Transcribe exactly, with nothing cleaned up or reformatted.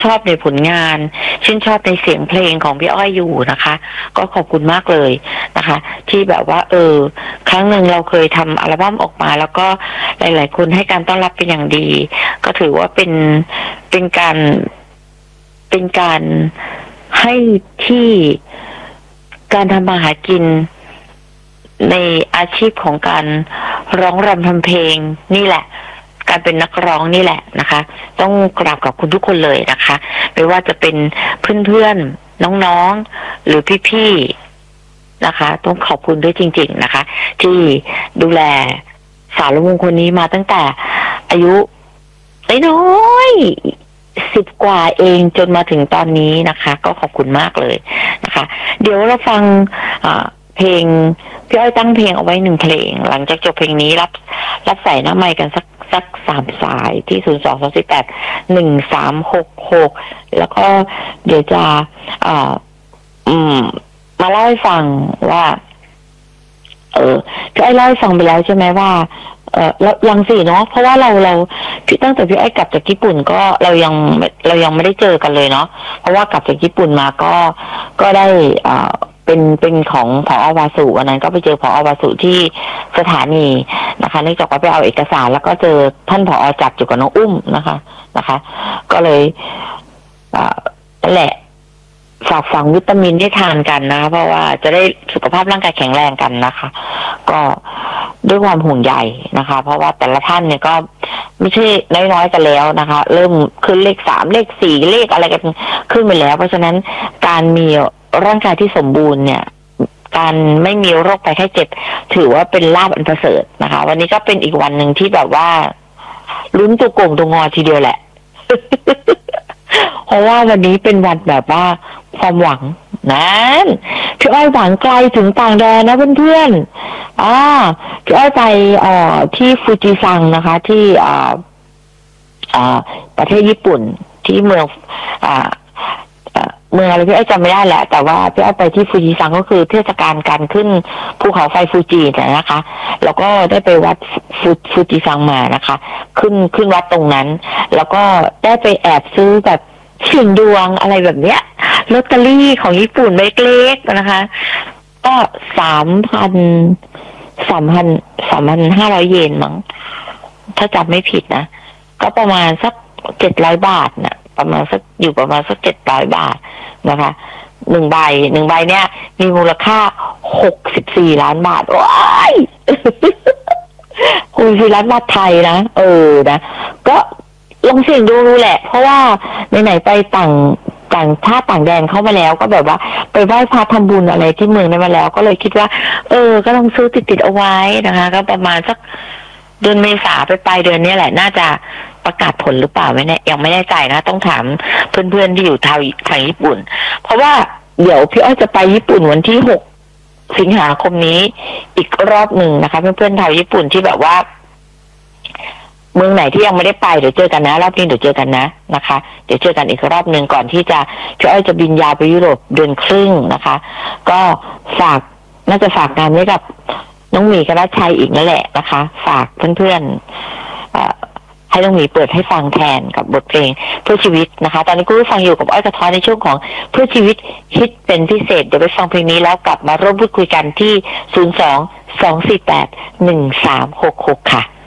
ชอบในผลงานชื่นชอบในเสียงเพลงของพี่อ้อยอยู่นะคะก็ขอบคุณมากเลยนะคะที่แบบว่าเออครั้งหนึ่งเราเคยทำอัลบั้มออกมาแล้วก็หลายๆคนให้การต้อนรับเป็นอย่างดีก็ถือว่าเป็นเป็นการเป็นการให้ที่การทำมาหากินในอาชีพของการร้องรำทำเพลงนี่แหละการเป็นนักร้องนี่แหละนะคะต้องกราบขอบคุณทุกคนเลยนะคะไม่ว่าจะเป็นเพื่อนๆน้องๆหรือพี่ๆนะคะต้องขอบคุณด้วยจริงๆนะคะที่ดูแลสาวละวงคนนี้มาตั้งแต่อายุน้อยๆสิบกว่าเองจนมาถึงตอนนี้นะคะก็ขอบคุณมากเลยนะคะเดี๋ยวเราฟังเพลงพี่อ้อยตั้งเพลงเอาไว้หนึ่งเพลงหลังจากจบเพลงนี้รับรับใส่หน้าไมค์กันสักสักสามสายที่ศูนย์สองสองสี่แปดหนึ่งสามหกหกแล้วก็เดี๋ยวจะอ่าอืมมาเล่าให้ฟังว่าเออพี่อ้อยเล่าให้ฟังไปแล้วใช่ไหมว่าเออแล้วยังสิเนาะเพราะว่าเราเราพี่ตั้งแต่พี่อ้อยกลับจากญี่ปุ่นก็เรายังเรายังไม่ได้เจอกันเลยเนาะเพราะว่ากลับจากญี่ปุ่นมาก็ก็ได้อ่าเป็นเป็นของผอ.วาสุวันนั้นก็ไปเจอผอ.วาสุที่สถานีนะคะเนื่องจากว่าไปเอาเอกสารแล้วก็เจอท่านผอ.จับอยู่กับน้องอุ้มนะคะนะคะก็เลยอ่านั่นแหละฝากฝังวิตามินได้ทานกันนะเพราะว่าจะได้สุขภาพร่างกายแข็งแรงกันนะคะก็ด้วยความห่วงใยนะคะเพราะว่าแต่ละท่านเนี่ยก็ไม่ใช่น้อยๆกันแล้วนะคะเริ่มขึ้นเลขสามเลขสี่เลขอะไรกันขึ้นไปแล้วเพราะฉะนั้นการมีร่างกายที่สมบูรณ์เนี่ยการไม่มีโรคภัยไข้เจ็บถือว่าเป็นลาภอันประเสริฐนะคะวันนี้ก็เป็นอีกวันหนึ่งที่แบบว่าลุ้นตัวโก่งตัวงอทีเดียวแหละ เพราะว่าวันนี้เป็นวันแบบว่าความหวังนั้นพี่อ้อยหวังไกลถึงต่างแดนนะเพื่อนๆอ่าพี่อ้อยไปเอ่อที่ฟูจิซังนะคะที่อ่าอ่าประเทศญี่ปุ่นที่เมืองอ่าเมืองอะไรพี่อ้อยจำไม่ได้แหละแต่ว่าพี่อ้อยไปที่ฟูจิซังก็คือเทศกาลการขึ้นภูเขาไฟฟูจินะคะแล้วก็ได้ไปวัดฟูจิซังมานะคะขึ้นขึ้นวัดตรงนั้นแล้วก็ได้ไปแอบซื้อแบบเสี่ยงดวงอะไรแบบเนี้ยลอตเตอรี่ของญี่ปุ่นเล็กๆนะคะก็สามพันสามพันสามพันห้าร้อยเยนมั้งถ้าจำไม่ผิดนะก็ประมาณสักเจ็ดร้อยบาทนะประมาณสักอยู่ประมาณสักเจ็ดร้อยบาทนะคะหนึ่งใบหนึ่งใบเนี้ยมีมูลค่าหกสิบสี่ล้านบาทว้ายคุยสี่ล้านบาทไทยนะเออนะก็ลองเสี่ยงดูดูแหละเพราะว่าไหนๆไปต่างต่างท่าต่างแดนเข้ามาแล้วก็แบบว่าไปไหว้พระทำบุญอะไรที่เมืองนั้นมาแล้วก็เลยคิดว่าเออก็ลองซื้อติดๆเอาไว้นะคะก็ประมาณสักเดือนเมษาไปปลายเดือนนี้แหละน่าจะประกาศผลหรือเปล่าไม่แน่ยังไม่แน่ใจนะต้องถามเพื่อนๆที่อยู่ทางทางญี่ปุ่นเพราะว่าเดี๋ยวพี่อ้อยจะไปญี่ปุ่นวันที่หกสิงหาคมนี้อีกรอบหนึ่งนะคะเพื่อนๆชาวญี่ปุ่นที่แบบว่าเมืองไหนที่ยังไม่ได้ไปเดี๋ยวเจอกันนะรอบนี้เดี๋ยวเจอกันนะนะคะเดี๋ยวเจอกันอีกรอบหนึ่งก่อนที่จะพี่อ้อยจะบินยาวไปยุโรปเดือนครึ่งนะคะก็ฝากน่าจะฝากงานไว้กับน้องหมีกรัชชัยอีกนั่นแหละนะคะฝากเพื่อนๆให้น้องหมีเปิดให้ฟังแทนกับบทเพลงเพื่อชีวิตนะคะตอนนี้คุณผู้ฟังอยู่กับอ้อยกระท้อนในช่วงของเพื่อชีวิตฮิตเป็นพิเศษเดี๋ยวไปฟังเพลงนี้แล้วกลับมาร่วมพูดคุยกันที่ศูนย์สอง สองสี่แปด หนึ่งสามหกหกค่ะ